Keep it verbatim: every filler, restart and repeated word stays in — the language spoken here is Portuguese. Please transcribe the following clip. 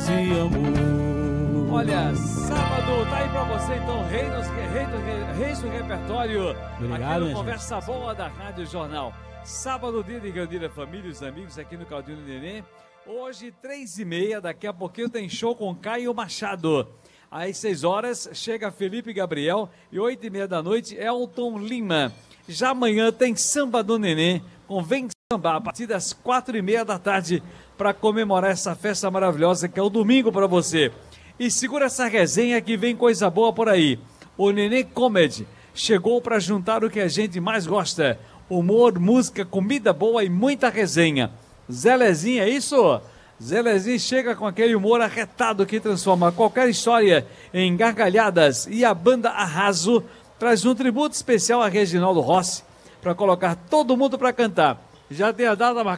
e amor. Olha, sábado tá aí pra você, então, Reis do, Reis do, Reis do Repertório. Obrigado, aqui no Conversa Boa da Rádio Jornal. Sábado, dia de reunir a família e os amigos aqui no Caldinho Nenê. Hoje, três e meia, daqui a pouquinho tem show com Caio Machado. Às seis horas, chega Felipe Gabriel e oito e meia da noite, Elton Lima. Já amanhã tem Samba do Nenê, com Vem Samba, a partir das quatro e meia da tarde, para comemorar essa festa maravilhosa que é o domingo para você. E segura essa resenha que vem coisa boa por aí. O Nenê Comedy chegou para juntar o que a gente mais gosta: humor, música, comida boa e muita resenha. Zelezinho, é isso? Zelezinho chega com aquele humor arretado que transforma qualquer história em gargalhadas. E a banda Arraso traz um tributo especial a Reginaldo Rossi para colocar todo mundo para cantar. Já tem a data marcada.